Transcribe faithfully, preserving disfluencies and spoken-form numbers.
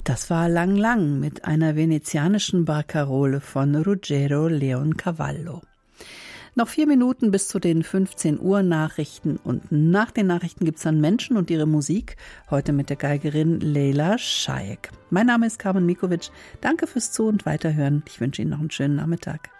Das war Lang Lang mit einer venezianischen Barcarole von Ruggero Leoncavallo. Noch vier Minuten bis zu den fünfzehn Uhr Nachrichten und nach den Nachrichten gibt's dann Menschen und ihre Musik, heute mit der Geigerin Leila Schayek. Mein Name ist Carmen Mikovic, danke fürs Zu- und Weiterhören, ich wünsche Ihnen noch einen schönen Nachmittag.